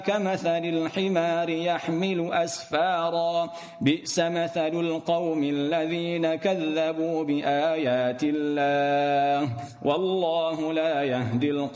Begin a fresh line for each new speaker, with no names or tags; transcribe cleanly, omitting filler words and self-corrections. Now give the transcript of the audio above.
كمثل الحمار يحمل أسفارا بئس مثل القوم الذين كذبوا بآيات الله والله لا يهدي